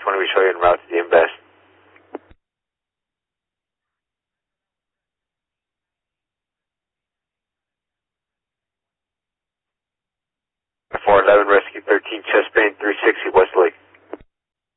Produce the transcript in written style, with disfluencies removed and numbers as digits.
20, we show you en route to the Invest. 411, rescue 13, chest pain, 360 Westlake.